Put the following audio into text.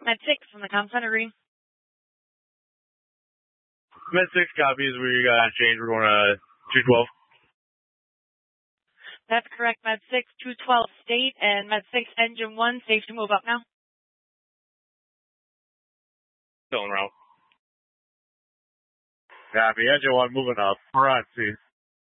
Med 6 from the comm center, reading. Med 6 copies. We got on change. We're going to 212. That's correct, Med 6, 212 state, and Med 6 engine 1, safe to move up now. Still en route. Copy, engine 1 moving up. We're on C.